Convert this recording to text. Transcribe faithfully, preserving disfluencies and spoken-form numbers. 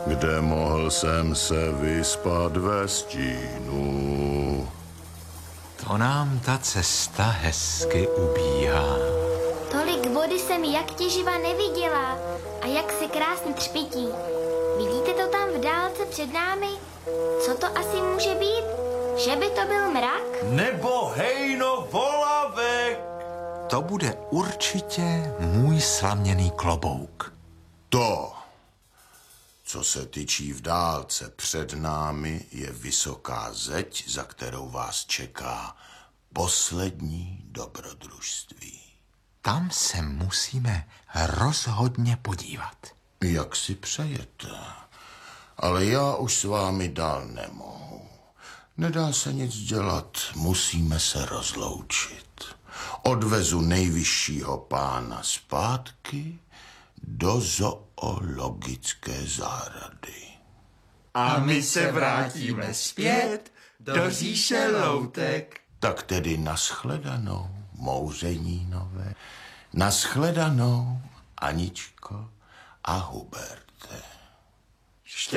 kde mohl jsem se vyspat ve stínu. To nám ta cesta hezky ubíhá. Tolik vody jsem jak těživa neviděla a jak se krásně třpití. Vidíte to tam v dálce před námi? Co to asi může být? Že by to byl mrak? Nebo hejno volavek. To bude určitě můj slaměný klobouk. To, co se tyčí v dálce před námi, je vysoká zeď, za kterou vás čeká poslední dobrodružství. Tam se musíme rozhodně podívat. Jak si přejete, ale já už s vámi dál nemohu. Nedá se nic dělat, musíme se rozloučit. Odvezu nejvyššího pána zpátky do zoologické zahrady. A my se vrátíme zpět do říše loutek. Tak tedy nashledanou, mouřenínové, nashledanou, Aničko a Huberte.